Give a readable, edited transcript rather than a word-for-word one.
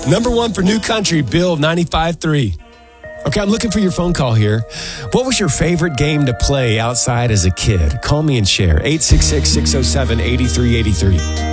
Number one for new country, Bill 95.3. Okay, I'm looking for your phone call here. What was your favorite game to play outside as a kid? Call me and share. 866-607-8383.